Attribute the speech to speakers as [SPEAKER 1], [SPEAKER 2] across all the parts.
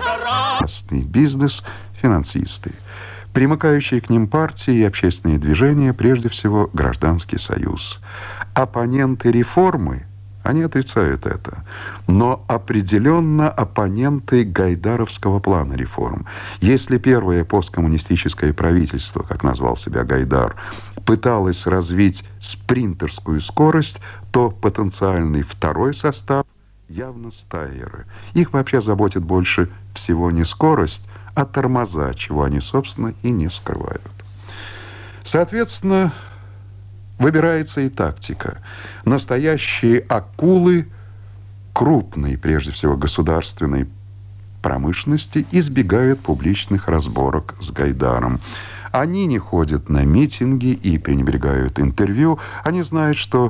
[SPEAKER 1] Частный бизнес, финансисты. Примыкающие к ним партии и общественные движения, прежде всего Гражданский союз. Оппоненты реформы, они отрицают это, но определенно оппоненты гайдаровского плана реформ. Если первое посткоммунистическое правительство, как назвал себя Гайдар, пыталось развить спринтерскую скорость, то потенциальный второй состав явно стайеры. Их вообще заботит больше всего не скорость, а тормоза, чего они, собственно, и не скрывают. Соответственно, выбирается и тактика. Настоящие акулы крупной, прежде всего, государственной промышленности избегают публичных разборок с Гайдаром. Они не ходят на митинги и пренебрегают интервью. Они знают, что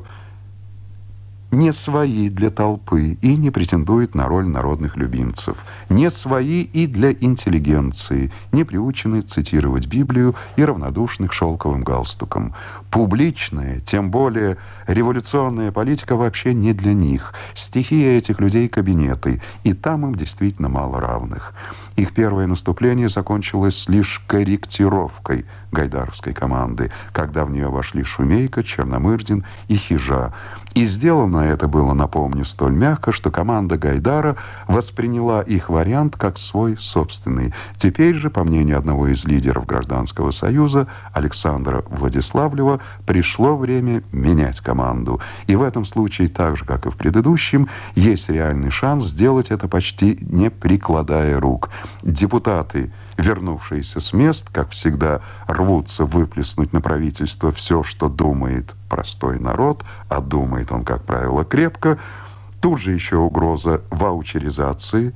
[SPEAKER 1] не свои для толпы и не претендуют на роль народных любимцев. Не свои и для интеллигенции, не приучены цитировать Библию и равнодушны к шелковым галстукам. Публичная, тем более революционная политика вообще не для них. Стихия этих людей — кабинеты, и там им действительно мало равных. Их первое наступление закончилось лишь корректировкой гайдаровской команды, когда в нее вошли Шумейко, Черномырдин и Хижа. И сделано это было, напомню, столь мягко, что команда Гайдара восприняла их вариант как свой собственный. Теперь же, по мнению одного из лидеров Гражданского союза, Александра Владиславлева, пришло время менять команду. И в этом случае, так же, как и в предыдущем, есть реальный шанс сделать это почти не прикладая рук. Депутаты, вернувшиеся с мест, как всегда, рвутся выплеснуть на правительство все, что думает простой народ, а думает он, как правило, крепко. Тут же еще угроза ваучеризации,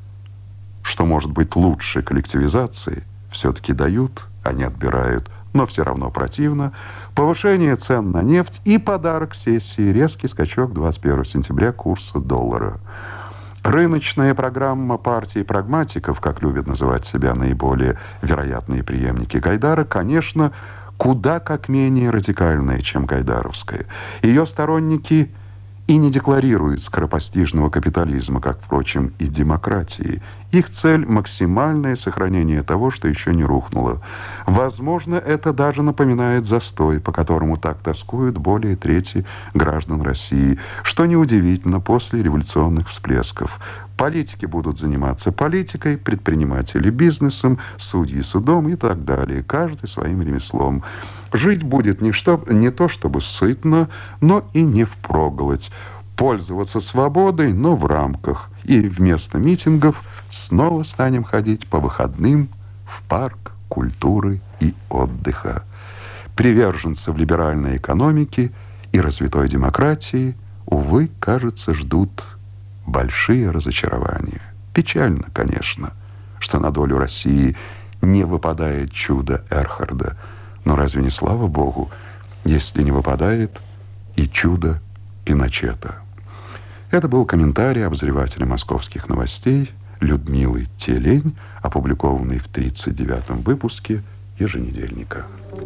[SPEAKER 1] что может быть лучше коллективизации. Все-таки дают, а не отбирают, но все равно противно. Повышение цен на нефть и подарок сессии — резкий скачок 21 сентября курса доллара. Рыночная программа партии прагматиков, как любят называть себя наиболее вероятные преемники Гайдара, конечно, куда как менее радикальная, чем гайдаровская. Ее сторонники и не декларируют скоропостижного капитализма, как, впрочем, и демократии. Их цель — максимальное сохранение того, что еще не рухнуло. Возможно, это даже напоминает застой, по которому так тоскуют более трети граждан России, что неудивительно после революционных всплесков. Политики будут заниматься политикой, предприниматели бизнесом, судьи судом и так далее, каждый своим ремеслом. Жить будет не то чтобы сытно, но и не впроголодь. Пользоваться свободой, но в рамках. И вместо митингов снова станем ходить по выходным в парк культуры и отдыха. Приверженцев либеральной экономики и развитой демократии, увы, кажется, ждут большие разочарования. Печально, конечно, что на долю России не выпадает чудо Эрхарда. Но разве не слава Богу, если не выпадает и чудо Пиночета? Это был комментарий обозревателя московских новостей Людмилы Телень, опубликованный в 39-м выпуске еженедельника.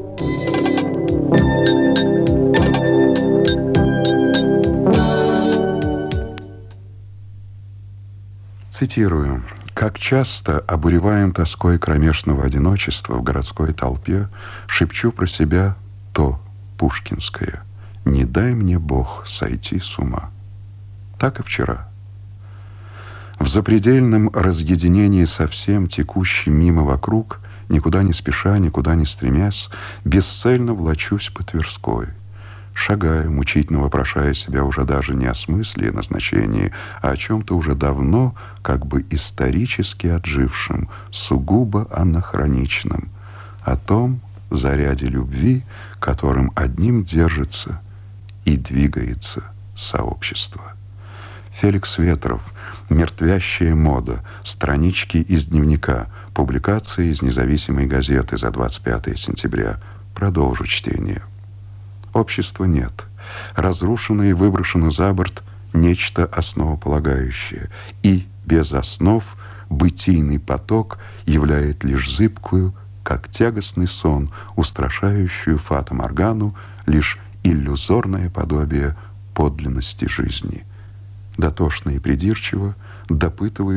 [SPEAKER 1] Цитирую. «Как часто обуреваем тоской кромешного одиночества в городской толпе, шепчу про себя то пушкинское: не дай мне Бог сойти с ума». Так и вчера. В запредельном разъединении совсем текущим мимо вокруг, никуда не спеша, никуда не стремясь, бесцельно влачусь по Тверской. Шагаю, мучительно вопрошая себя уже даже не о смысле и назначении, а о чем-то уже давно, как бы исторически отжившем, сугубо анахроничном, о том заряде любви, которым одним держится и двигается сообщество. Феликс Ветров, «Мертвящая мода», странички из дневника, публикации из независимой газеты за 25 сентября. Продолжу чтение. Общества нет. Разрушено и выброшено за борт нечто основополагающее. И без основ бытийный поток являет лишь зыбкую, как тягостный сон, устрашающую фата-моргану, лишь иллюзорное подобие подлинности жизни. Дотошно и придирчиво допытываю